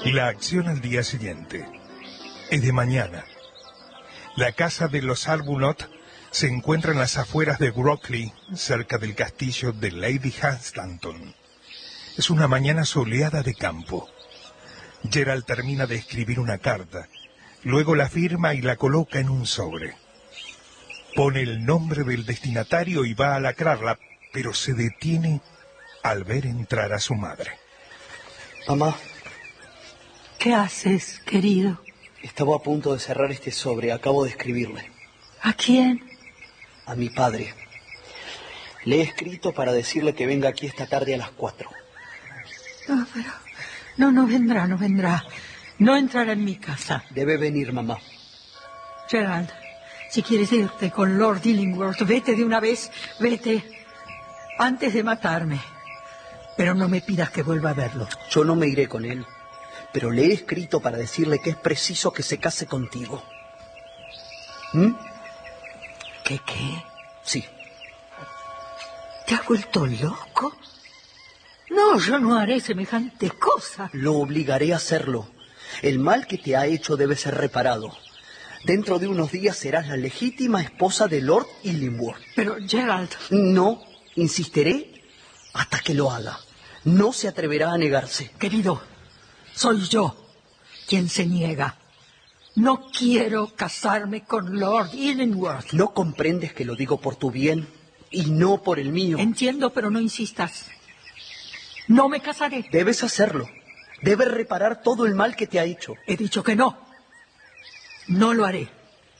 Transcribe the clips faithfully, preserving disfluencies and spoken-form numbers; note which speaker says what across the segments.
Speaker 1: La acción al día siguiente es de mañana. La casa de los Arbuthnot se encuentra en las afueras de Grokeley, cerca del castillo de Lady Hunstanton. Es una mañana soleada de campo. Gerald termina de escribir una carta, luego la firma y la coloca en un sobre. Pone el nombre del destinatario y va a lacrarla, pero se detiene al ver entrar a su madre.
Speaker 2: Mamá.
Speaker 3: ¿Qué haces, querido?
Speaker 2: Estaba a punto de cerrar este sobre. Acabo de escribirle.
Speaker 3: ¿A quién?
Speaker 2: A mi padre. Le he escrito para decirle que venga aquí esta tarde a las cuatro.
Speaker 3: No, pero... No, no vendrá, no vendrá. No entrará en mi casa.
Speaker 2: Debe venir, mamá.
Speaker 3: Gerald, si quieres irte con Lord Illingworth, vete de una vez, vete, antes de matarme. Pero no me pidas que vuelva a verlo.
Speaker 2: Yo no me iré con él, pero le he escrito para decirle que es preciso que se case contigo. ¿Mm?
Speaker 3: ¿Qué, qué?
Speaker 2: Sí.
Speaker 3: ¿Te has vuelto loco? No, yo no haré semejante cosa.
Speaker 2: Lo obligaré a hacerlo. El mal que te ha hecho debe ser reparado. Dentro de unos días serás la legítima esposa de Lord Illingworth.
Speaker 3: Pero, Gerald...
Speaker 2: No, insistiré hasta que lo haga. No se atreverá a negarse.
Speaker 3: Querido, soy yo quien se niega. No quiero casarme con Lord Illingworth.
Speaker 2: ¿No comprendes que lo digo por tu bien y no por el mío?
Speaker 3: Entiendo, pero no insistas. No me casaré.
Speaker 2: Debes hacerlo. Debes reparar todo el mal que te ha hecho.
Speaker 3: He dicho que no. No lo haré.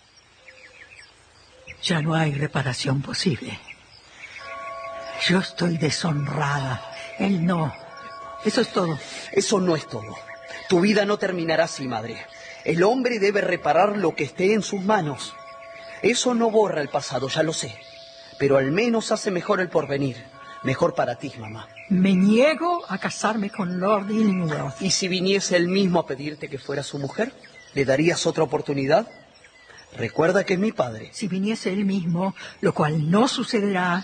Speaker 3: Ya no hay reparación posible. Yo estoy deshonrada. Él no. Eso es todo.
Speaker 2: Eso no es todo. Tu vida no terminará así, madre. El hombre debe reparar lo que esté en sus manos. Eso no borra el pasado, ya lo sé. Pero al menos hace mejor el porvenir. Mejor para ti, mamá.
Speaker 3: Me niego a casarme con Lord Illingworth.
Speaker 2: ¿Y si viniese él mismo a pedirte que fuera su mujer? ¿Le darías otra oportunidad? Recuerda que es mi padre.
Speaker 3: Si viniese él mismo, lo cual no sucederá,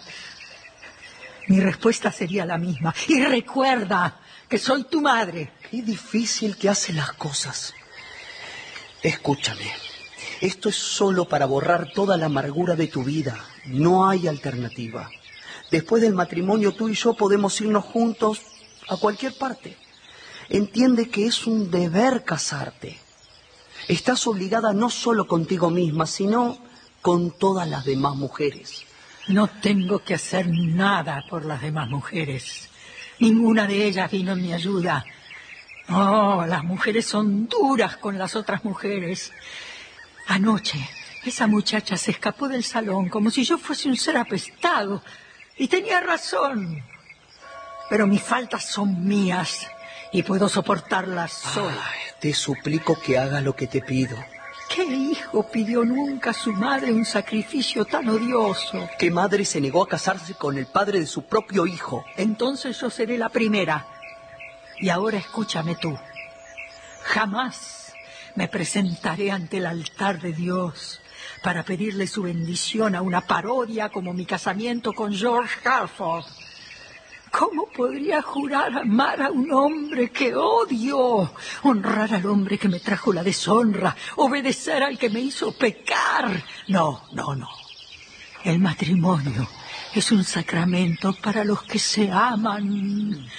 Speaker 3: mi respuesta sería la misma. Y recuerda que soy tu madre.
Speaker 2: Qué difícil que hace las cosas. Escúchame. Esto es solo para borrar toda la amargura de tu vida. No hay alternativa. Después del matrimonio, tú y yo podemos irnos juntos a cualquier parte. Entiende que es un deber casarte. Estás obligada no solo contigo misma, sino con todas las demás mujeres.
Speaker 3: No tengo que hacer nada por las demás mujeres. Ninguna de ellas vino en mi ayuda. Oh, las mujeres son duras con las otras mujeres. Anoche, esa muchacha se escapó del salón como si yo fuese un ser apestado. Y tenía razón. Pero mis faltas son mías y puedo soportarlas sola.
Speaker 2: Ay, te suplico que haga lo que te pido.
Speaker 3: ¿Qué hijo pidió nunca a su madre un sacrificio tan odioso?
Speaker 2: ¿Qué madre se negó a casarse con el padre de su propio hijo?
Speaker 3: Entonces yo seré la primera. Y ahora escúchame tú. Jamás me presentaré ante el altar de Dios para pedirle su bendición a una parodia como mi casamiento con George Halford. ¿Cómo podría jurar amar a un hombre que odio? Honrar al hombre que me trajo la deshonra, obedecer al que me hizo pecar. No, no, no. El matrimonio es un sacramento para los que se aman.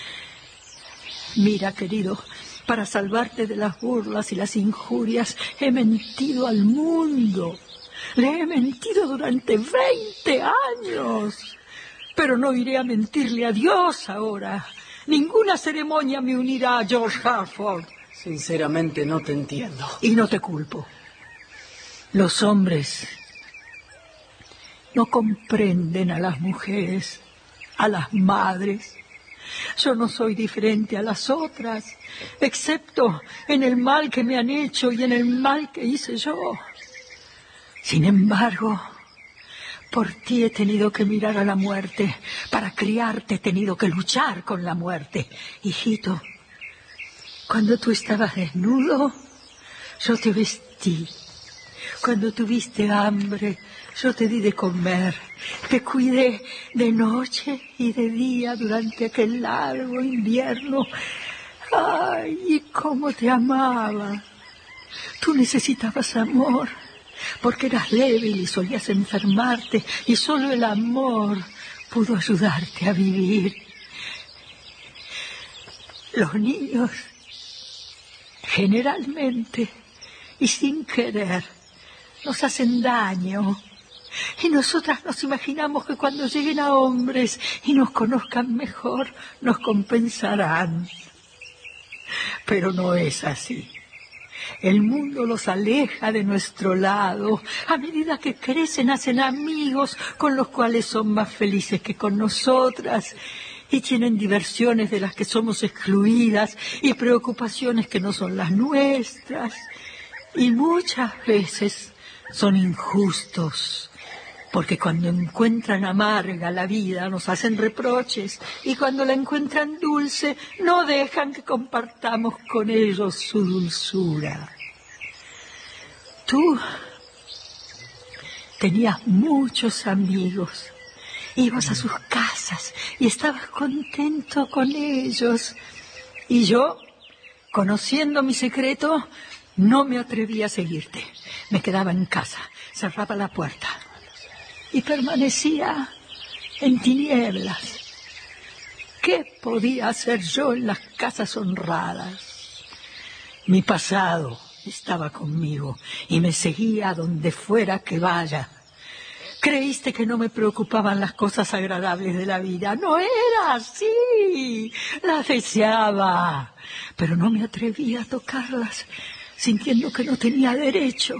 Speaker 3: Mira, querido, para salvarte de las burlas y las injurias, he mentido al mundo. Le he mentido durante veinte años. Pero no iré a mentirle a Dios ahora. Ninguna ceremonia me unirá a George Halford.
Speaker 2: Sinceramente no te entiendo.
Speaker 3: Y no te culpo. Los hombres no comprenden a las mujeres, a las madres. Yo no soy diferente a las otras, excepto en el mal que me han hecho y en el mal que hice yo. Sin embargo, por ti he tenido que mirar a la muerte. Para criarte he tenido que luchar con la muerte. Hijito, cuando tú estabas desnudo, yo te vestí. Cuando tuviste hambre, yo te di de comer. Te cuidé de noche y de día durante aquel largo invierno. Ay, Ay, y cómo te amaba. Tú necesitabas amor, porque eras débil y solías enfermarte, y solo el amor pudo ayudarte a vivir. Los niños, generalmente y sin querer, nos hacen daño. Y nosotras nos imaginamos que cuando lleguen a hombres y nos conozcan mejor, nos compensarán. Pero no es así. El mundo los aleja de nuestro lado. A medida que crecen, hacen amigos con los cuales son más felices que con nosotras. Y tienen diversiones de las que somos excluidas y preocupaciones que no son las nuestras. Y muchas veces son injustos, porque cuando encuentran amarga la vida nos hacen reproches, y cuando la encuentran dulce no dejan que compartamos con ellos su dulzura. Tú tenías muchos amigos, ibas a sus casas y estabas contento con ellos, y yo, conociendo mi secreto, no me atrevía a seguirte. Me quedaba en casa, cerraba la puerta y permanecía en tinieblas. ¿Qué podía hacer yo en las casas honradas? Mi pasado estaba conmigo y me seguía donde fuera que vaya. Creíste que no me preocupaban las cosas agradables de la vida. No era así. Las deseaba, pero no me atrevía a tocarlas, sintiendo que no tenía derecho.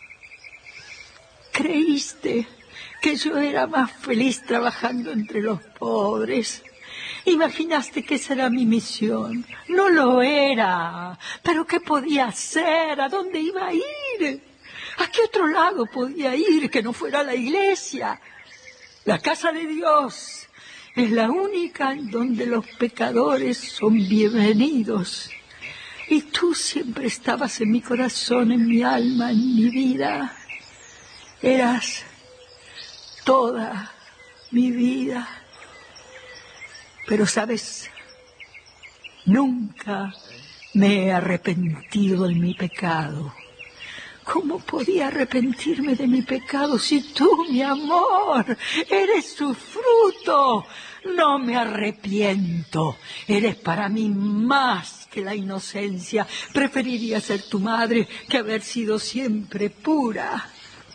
Speaker 3: Creíste que yo era más feliz trabajando entre los pobres. Imaginaste que esa era mi misión. No lo era. ¿Pero qué podía hacer? ¿A dónde iba a ir? ¿A qué otro lado podía ir que no fuera a la iglesia? La casa de Dios es la única en donde los pecadores son bienvenidos. Y tú siempre estabas en mi corazón, en mi alma, en mi vida. Eras toda mi vida. Pero, ¿sabes? Nunca me he arrepentido de mi pecado. ¿Cómo podía arrepentirme de mi pecado si tú, mi amor, eres su fruto? No me arrepiento. Eres para mí más que la inocencia. Preferiría ser tu madre que haber sido siempre pura.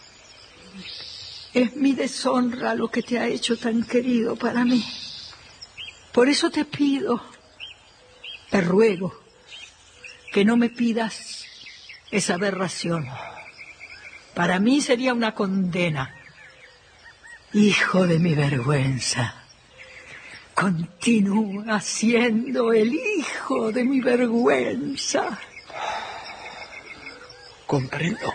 Speaker 3: Es mi deshonra lo que te ha hecho tan querido para mí. Por eso te pido, te ruego, que no me pidas esa aberración. Para mí sería una condena. Hijo de mi vergüenza, continúa siendo el hijo de mi vergüenza.
Speaker 2: Comprendo.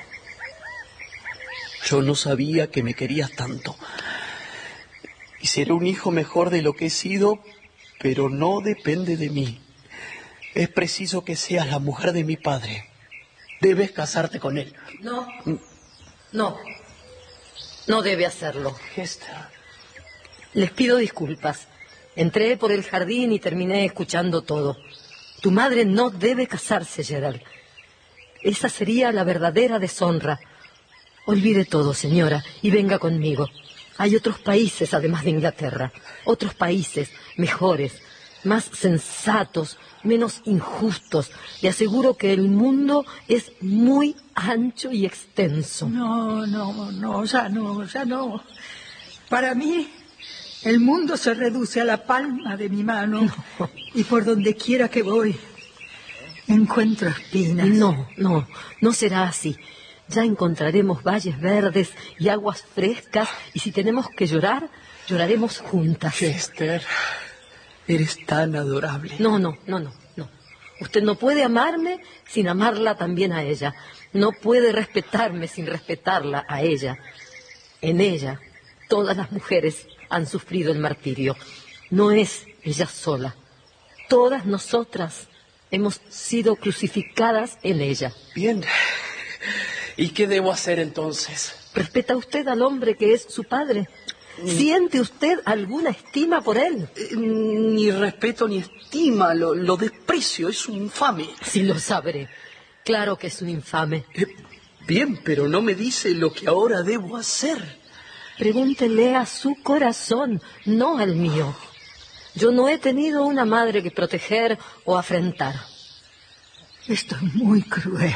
Speaker 2: Yo no sabía que me querías tanto. Y seré un hijo mejor de lo que he sido, pero no depende de mí. Es preciso que seas la mujer de mi padre. Debes casarte con él.
Speaker 4: No, no, no debe hacerlo.
Speaker 2: Hester.
Speaker 4: Les pido disculpas. Entré por el jardín y terminé escuchando todo. Tu madre no debe casarse, Gerald. Esa sería la verdadera deshonra. Olvide todo, señora, y venga conmigo. Hay otros países, además de Inglaterra. Otros países mejores, más sensatos, menos injustos. Le aseguro que el mundo es muy ancho y extenso.
Speaker 3: No, no, no, ya no, ya no. Para mí, el mundo se reduce a la palma de mi mano.
Speaker 4: No.
Speaker 3: Y por donde quiera que voy, encuentro espinas.
Speaker 4: No, no, no será así. Ya encontraremos valles verdes y aguas frescas, y si tenemos que llorar, lloraremos juntas.
Speaker 2: Hester, eres tan adorable.
Speaker 4: No, no, no, no, no. Usted no puede amarme sin amarla también a ella. No puede respetarme sin respetarla a ella. En ella, todas las mujeres han sufrido el martirio. No es ella sola. Todas nosotras hemos sido crucificadas en ella.
Speaker 2: Bien. ¿Y qué debo hacer entonces?
Speaker 4: ¿Respeta usted al hombre que es su padre? ¿Siente usted alguna estima por él?
Speaker 2: Eh, ni respeto ni estima, lo, lo desprecio, es un infame.
Speaker 4: Sí, lo sabré. Claro que es un infame.
Speaker 2: Eh, bien, pero no me dice lo que ahora debo hacer.
Speaker 4: Pregúntele a su corazón, no al mío. Yo no he tenido una madre que proteger o afrentar.
Speaker 3: Esto es muy cruel.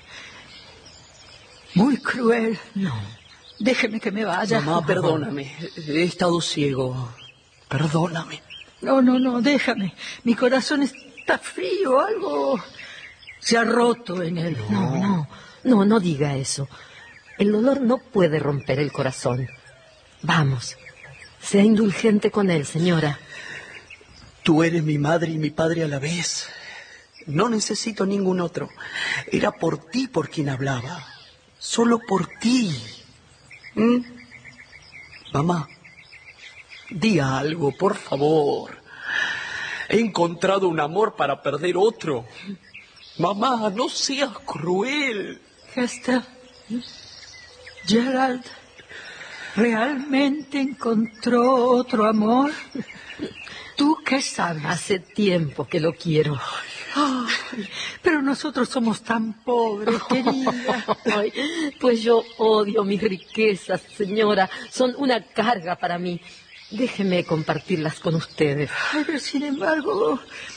Speaker 3: Muy cruel.
Speaker 4: No.
Speaker 3: Déjeme que me vaya.
Speaker 2: Mamá, perdóname. He estado ciego. Perdóname.
Speaker 3: No, no, no, déjame. Mi corazón está frío, algo se ha roto en él.
Speaker 4: No, no, no, no diga eso. El dolor no puede romper el corazón. Vamos, sea indulgente con él, señora.
Speaker 2: Tú eres mi madre y mi padre a la vez. No necesito ningún otro. Era por ti por quien hablaba. Solo por ti. ¿Mm? Mamá, di algo, por favor. He encontrado un amor para perder otro. Mamá, no seas cruel.
Speaker 3: Hester, Gerald, ¿realmente encontró otro amor? ¿Tú qué sabes?
Speaker 4: Hace tiempo que lo quiero.
Speaker 3: Ay, pero nosotros somos tan pobres, querida.
Speaker 4: Ay, pues yo odio mis riquezas, señora. Son una carga para mí. Déjeme compartirlas con ustedes.
Speaker 3: Ay, pero sin embargo,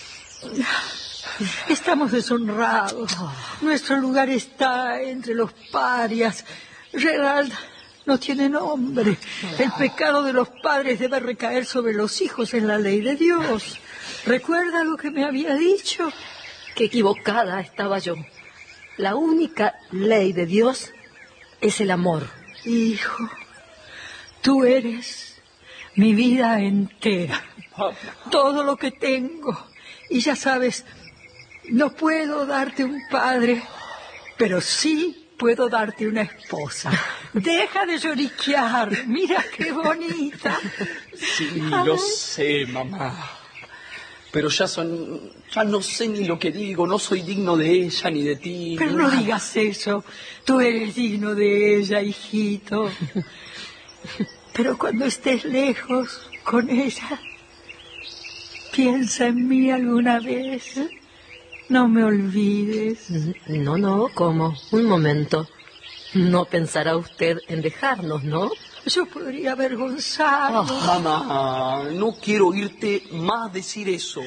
Speaker 3: estamos deshonrados. Nuestro lugar está entre los parias. Gerald no tiene nombre. El pecado de los padres debe recaer sobre los hijos en la ley de Dios. ¿Recuerda lo que me había dicho?
Speaker 4: Qué equivocada estaba yo. La única ley de Dios es el amor.
Speaker 3: Hijo, tú eres mi vida entera. Todo lo que tengo. Y ya sabes, no puedo darte un padre, pero sí puedo darte una esposa. Deja de lloriquear. Mira qué bonita.
Speaker 2: Sí, lo sé, mamá. Pero ya son, ya no sé ni lo que digo, no soy digno de ella ni de ti.
Speaker 3: Pero no digas eso, tú eres digno de ella, hijito. Pero cuando estés lejos con ella, piensa en mí alguna vez. No me olvides.
Speaker 4: No, no, ¿cómo? Un momento. No pensará usted en dejarnos, ¿no?
Speaker 3: Yo podría avergonzarlo.
Speaker 2: Oh, mamá, no quiero oírte más decir eso.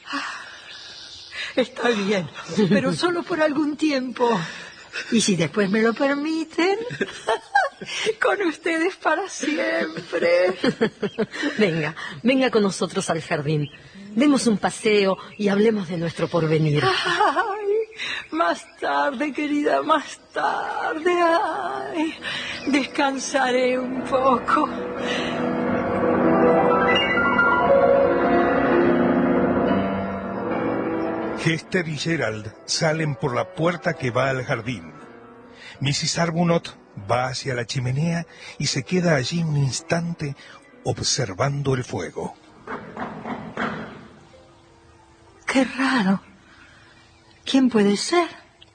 Speaker 3: Está bien, pero solo por algún tiempo. Y si después me lo permiten, con ustedes para siempre.
Speaker 4: Venga, venga con nosotros al jardín. Demos un paseo y hablemos de nuestro porvenir.
Speaker 3: Ay, más tarde, querida, más tarde. Ay, descansaré un poco.
Speaker 1: Hester y Gerald salen por la puerta que va al jardín. missus Arbuthnot va hacia la chimenea y se queda allí un instante observando el fuego.
Speaker 3: Qué raro. ¿Quién puede ser?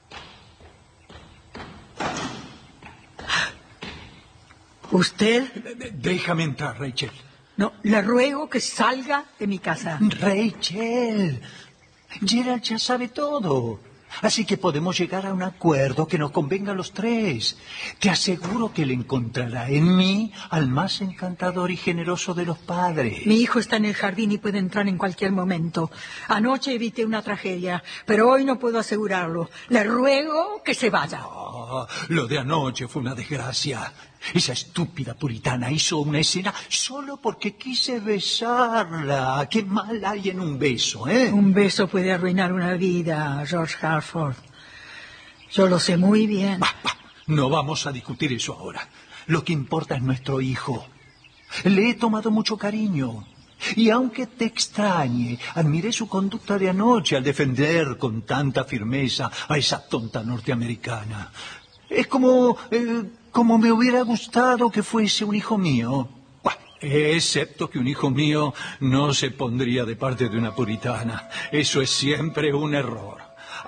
Speaker 3: ¿Usted?
Speaker 5: Déjame entrar, Rachel.
Speaker 3: No, le ruego que salga de mi casa.
Speaker 5: Rachel, Gerald ya sabe todo. Así que podemos llegar a un acuerdo que nos convenga a los tres. Te aseguro que le encontrará en mí al más encantador y generoso de los padres.
Speaker 3: Mi hijo está en el jardín y puede entrar en cualquier momento. Anoche evité una tragedia, pero hoy no puedo asegurarlo. Le ruego que se vaya.
Speaker 5: Oh, lo de anoche fue una desgracia. Esa estúpida puritana hizo una escena solo porque quise besarla. Qué mal hay en un beso, ¿eh?
Speaker 3: Un beso puede arruinar una vida, George Harford. Yo lo sé muy bien.
Speaker 5: Bah, bah, no vamos a discutir eso ahora. Lo que importa es nuestro hijo. Le he tomado mucho cariño. Y aunque te extrañe, admiré su conducta de anoche al defender con tanta firmeza a esa tonta norteamericana. Es como... Eh, como me hubiera gustado que fuese un hijo mío. Bah, excepto que un hijo mío no se pondría de parte de una puritana. Eso es siempre un error.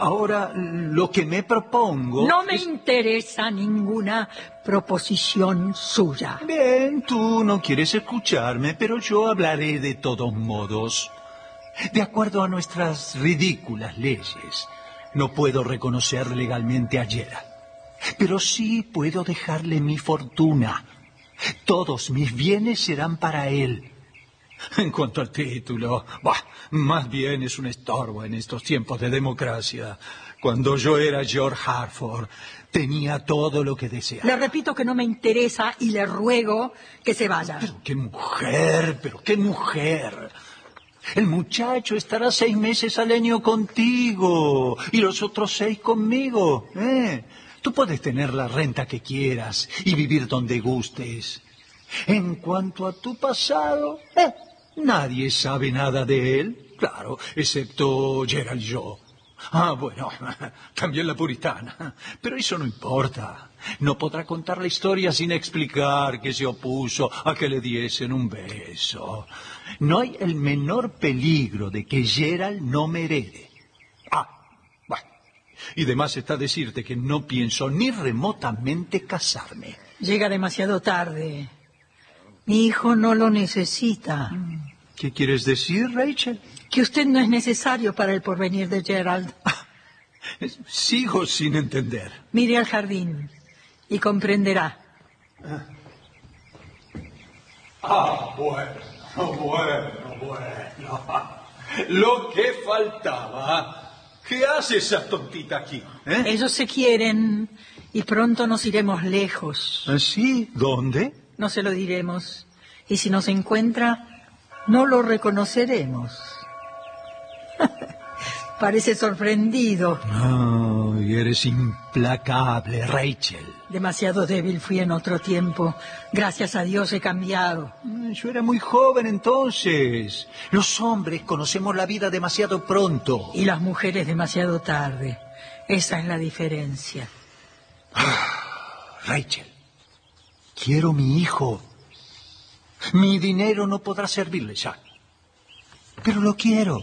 Speaker 5: Ahora, lo que me propongo...
Speaker 3: No me
Speaker 5: es...
Speaker 3: interesa ninguna proposición suya.
Speaker 5: Bien, tú no quieres escucharme, pero yo hablaré de todos modos. De acuerdo a nuestras ridículas leyes, no puedo reconocer legalmente a Gerald, pero sí puedo dejarle mi fortuna. Todos mis bienes serán para él. En cuanto al título, bah, más bien es un estorbo en estos tiempos de democracia. Cuando yo era George Harford, tenía todo lo que deseaba.
Speaker 3: Le repito que no me interesa y le ruego que se vaya.
Speaker 5: Pero qué mujer, pero qué mujer. El muchacho estará seis meses al año contigo y los otros seis conmigo. ¿eh? Tú puedes tener la renta que quieras y vivir donde gustes. En cuanto a tu pasado, eh, nadie sabe nada de él, claro, excepto Gerald y yo. Ah, bueno, también la puritana. Pero eso no importa. No podrá contar la historia sin explicar que se opuso a que le diesen un beso. No hay el menor peligro de que Gerald no me herede. Ah, bueno. Y demás está decirte que no pienso ni remotamente casarme.
Speaker 3: Llega demasiado tarde. Mi hijo no lo necesita.
Speaker 5: ¿Qué quieres decir, Rachel?
Speaker 3: Que usted no es necesario para el porvenir de Gerald.
Speaker 5: Sigo sin entender.
Speaker 3: Mire al jardín y comprenderá.
Speaker 5: Ah, bueno, bueno, bueno. Lo que faltaba. ¿Qué hace esa tontita aquí? ¿eh?
Speaker 3: Ellos se quieren y pronto nos iremos lejos.
Speaker 5: ¿Sí? ¿Dónde?
Speaker 3: No se lo diremos. Y si nos encuentra, no lo reconoceremos. Parece sorprendido.
Speaker 5: No, y eres implacable, Rachel.
Speaker 3: Demasiado débil fui en otro tiempo. Gracias a Dios he cambiado.
Speaker 5: Yo era muy joven entonces. Los hombres conocemos la vida demasiado pronto.
Speaker 3: Y las mujeres demasiado tarde. Esa es la diferencia.
Speaker 5: Ah, Rachel, quiero mi hijo. Mi dinero no podrá servirle ya. Pero lo quiero.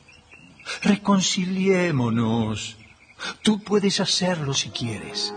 Speaker 5: Reconciliémonos. Tú puedes hacerlo si quieres.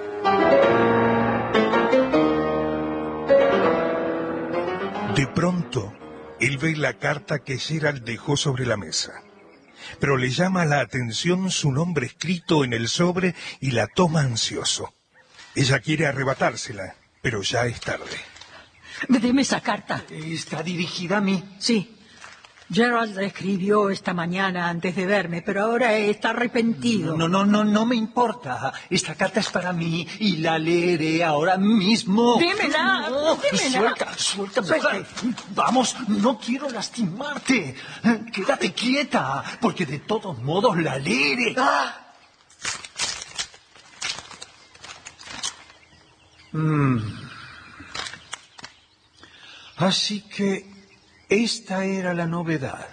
Speaker 1: De pronto, él ve la carta que Gerald dejó sobre la mesa. Pero le llama la atención su nombre escrito en el sobre y la toma ansioso. Ella quiere arrebatársela, pero ya es tarde.
Speaker 3: Deme esa carta.
Speaker 5: ¿Está dirigida a mí?
Speaker 3: Sí. Gerald la escribió esta mañana antes de verme, pero ahora está arrepentido.
Speaker 5: No, no, no, no me importa. Esta carta es para mí y la leeré ahora mismo.
Speaker 3: Démela,
Speaker 5: No,
Speaker 3: démela.
Speaker 5: Suelta, suelta, mujer. Vamos, no quiero lastimarte. Quédate quieta, porque de todos modos la leeré.
Speaker 3: Ah.
Speaker 5: Mm. Así que esta era la novedad.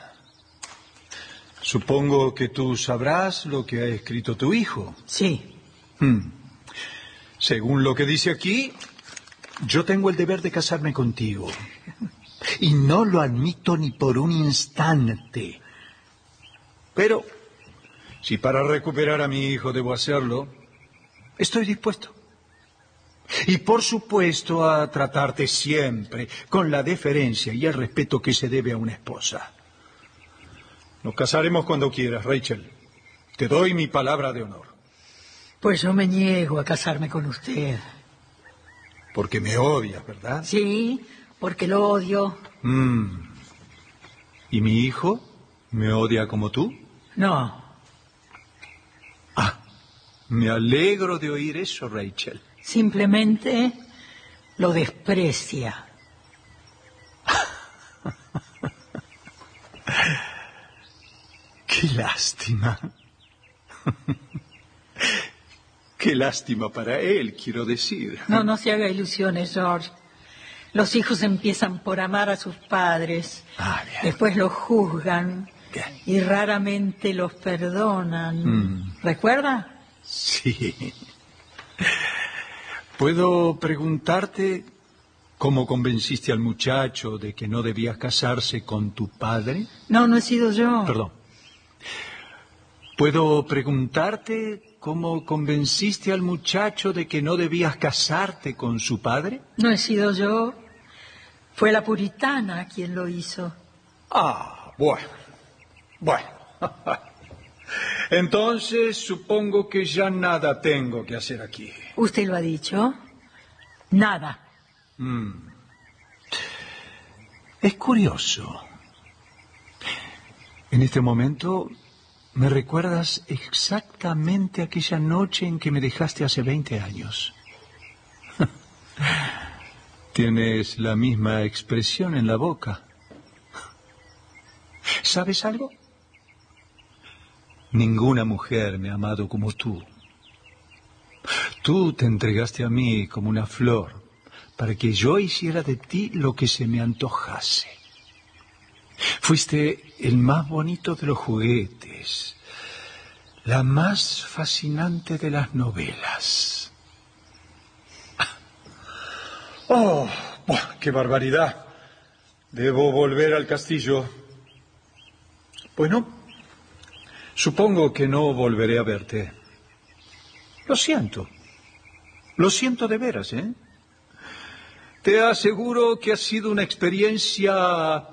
Speaker 5: Supongo que tú sabrás lo que ha escrito tu hijo.
Speaker 3: Sí.
Speaker 5: Hmm. Según lo que dice aquí, yo tengo el deber de casarme contigo. Y no lo admito ni por un instante. Pero, si para recuperar a mi hijo debo hacerlo, estoy dispuesto. Y por supuesto a tratarte siempre con la deferencia y el respeto que se debe a una esposa. Nos casaremos cuando quieras, Rachel. Te doy mi palabra de honor.
Speaker 3: Pues yo me niego a casarme con usted.
Speaker 5: Porque me odias, ¿verdad?
Speaker 3: Sí, porque lo odio.
Speaker 5: Mm. ¿Y mi hijo me odia como tú?
Speaker 3: No.
Speaker 5: Ah, me alegro de oír eso, Rachel.
Speaker 3: Simplemente lo desprecia.
Speaker 5: Qué lástima. Qué lástima para él, quiero decir.
Speaker 3: No, no se haga ilusiones, George. Los hijos empiezan por amar a sus padres,
Speaker 5: Ah, bien.
Speaker 3: después los juzgan
Speaker 5: Bien.
Speaker 3: y raramente los perdonan.
Speaker 5: Mm.
Speaker 3: ¿Recuerda?
Speaker 5: Sí. ¿Puedo preguntarte cómo convenciste al muchacho de que no debía casarse con tu padre?
Speaker 3: No, no he sido yo.
Speaker 5: Perdón. ¿Puedo preguntarte cómo convenciste al muchacho de que no debías casarte con su padre?
Speaker 3: No he sido yo. Fue la puritana quien lo hizo.
Speaker 5: Ah, bueno. Bueno. Entonces supongo que ya nada tengo que hacer aquí.
Speaker 3: ¿Usted lo ha dicho? Nada.
Speaker 5: Mm. Es curioso. En este momento me recuerdas exactamente aquella noche en que me dejaste hace veinte años. Tienes la misma expresión en la boca. ¿Sabes algo? Ninguna mujer me ha amado como tú. Tú te entregaste a mí como una flor para que yo hiciera de ti lo que se me antojase. Fuiste el más bonito de los juguetes, la más fascinante de las novelas. ¡Oh! ¡Qué barbaridad! Debo volver al castillo. Bueno, supongo que no volveré a verte. Lo siento. Lo siento de veras, ¿eh? Te aseguro que ha sido una experiencia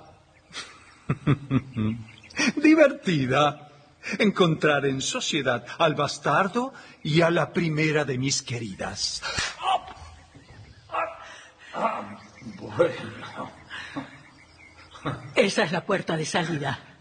Speaker 5: divertida encontrar en sociedad al bastardo y a la primera de mis queridas.
Speaker 3: Esa es la puerta de salida.